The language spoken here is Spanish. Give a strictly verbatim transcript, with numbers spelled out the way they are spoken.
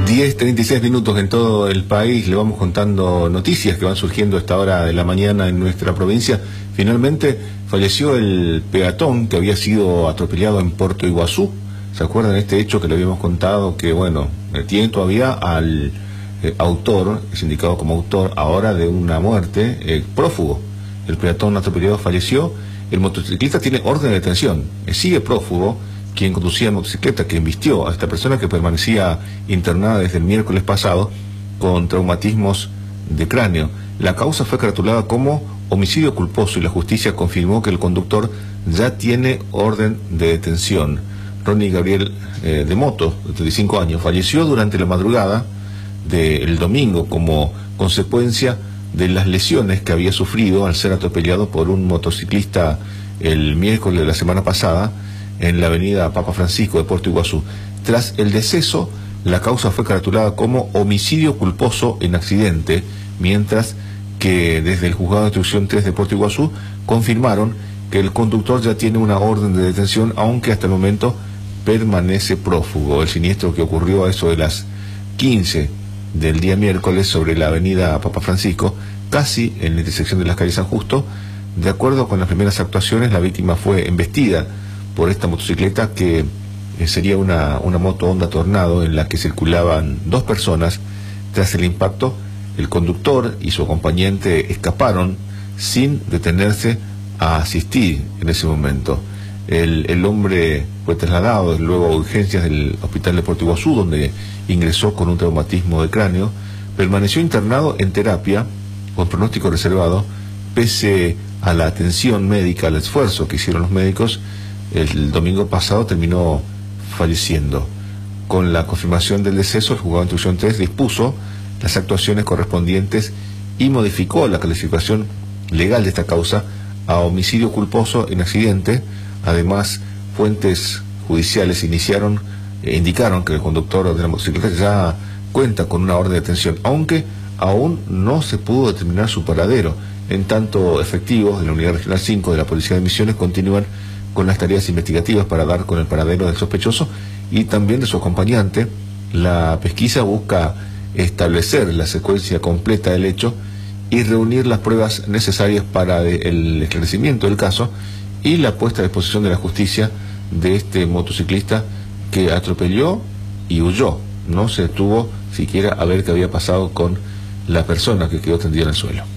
diez treinta y seis minutos en todo el país. Le vamos contando noticias que van surgiendo a esta hora de la mañana en nuestra provincia. Finalmente falleció el peatón que había sido atropellado en Puerto Iguazú. ¿Se acuerdan de este hecho que le habíamos contado? Que bueno, tiene todavía al eh, autor, es indicado como autor ahora de una muerte, eh, prófugo. El peatón atropellado falleció. El motociclista tiene orden de detención, eh, sigue prófugo. Quien conducía motocicleta, que embistió a esta persona que permanecía internada desde el miércoles pasado con traumatismos de cráneo. La causa fue caratulada como homicidio culposo y la justicia confirmó que el conductor ya tiene orden de detención. Ronnie Gabriel eh, de Moto, de treinta y cinco años, falleció durante la madrugada del domingo como consecuencia de las lesiones que había sufrido al ser atropellado por un motociclista el miércoles de la semana pasada en la avenida Papa Francisco de Puerto Iguazú. Tras el deceso, la causa fue caratulada como homicidio culposo en accidente, mientras que desde el Juzgado de Instrucción tres de Puerto Iguazú confirmaron que el conductor ya tiene una orden de detención, aunque hasta el momento permanece prófugo. El siniestro que ocurrió a eso de las quince del día miércoles sobre la avenida Papa Francisco, casi en la intersección de las calles San Justo. De acuerdo con las primeras actuaciones, la víctima fue embestida por esta motocicleta que eh, sería una, una moto Honda Tornado en la que circulaban dos personas. Tras el impacto, el conductor y su acompañante escaparon sin detenerse a asistir en ese momento. El, el hombre fue trasladado luego a urgencias del hospital de Puerto Iguazú, donde ingresó con un traumatismo de cráneo. Permaneció internado en terapia con pronóstico reservado, pese a la atención médica, al esfuerzo que hicieron los médicos. El domingo pasado terminó falleciendo. Con la confirmación del deceso, el Juzgado de Instrucción tres dispuso las actuaciones correspondientes y modificó la calificación legal de esta causa a homicidio culposo en accidente. Además, fuentes judiciales iniciaron, eh, indicaron que el conductor de la motocicleta ya cuenta con una orden de detención, aunque aún no se pudo determinar su paradero. En tanto, efectivos de la Unidad Regional cinco de la Policía de Misiones continúan con las tareas investigativas para dar con el paradero del sospechoso y también de su acompañante. La pesquisa busca establecer la secuencia completa del hecho y reunir las pruebas necesarias para el esclarecimiento del caso y la puesta a disposición de la justicia de este motociclista que atropelló y huyó. No se detuvo siquiera a ver qué había pasado con la persona que quedó tendida en el suelo.